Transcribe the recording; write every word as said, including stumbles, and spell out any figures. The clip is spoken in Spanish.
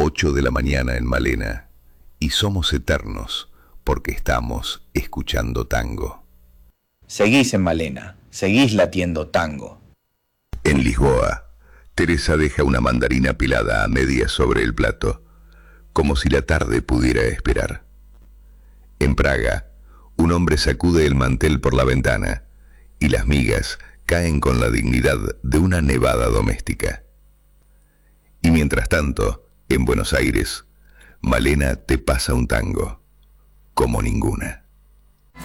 ocho de la mañana en Malena, y somos eternos porque estamos escuchando tango. Seguís en Malena, seguís latiendo tango. En Lisboa, Teresa deja una mandarina pelada a medias sobre el plato, como si la tarde pudiera esperar. En Praga, un hombre sacude el mantel por la ventana, y las migas caen con la dignidad de una nevada doméstica. Y mientras tanto, en Buenos Aires, Malena te pasa un tango, como ninguna.